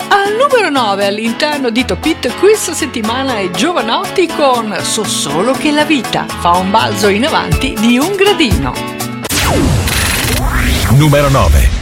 Al numero 9 all'interno di Top Hit questa settimana è Jovanotti con So solo che la vita fa un balzo in avanti di un gradino. Numero 9.